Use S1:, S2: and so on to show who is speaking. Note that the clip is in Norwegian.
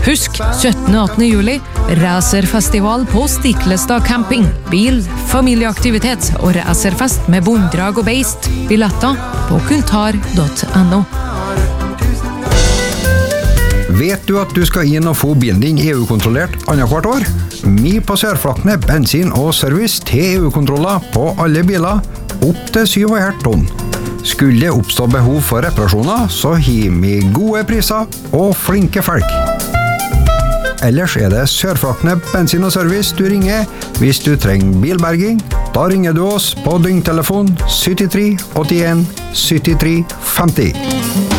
S1: Husk 17. og 18. juli, racerfestival på Stiklestad camping, bil, familieaktivitet og racerfest med bonddrag og beist. Billetter på kultar.no.
S2: Vet du at du skal inn og få bilen din EU-kontrollert annethvert år? Vi på Sørflakkene bensin og service til EU-kontroller på alle biler opp til 7,5 tonn. Skulle det oppstå behov for reparasjoner, så har vi gode priser og flinke folk. Ellers det Sørflakkene bensin og service du ringer hvis du trenger bilberging. Da ringer du oss på døgntelefon 73 81 73 50.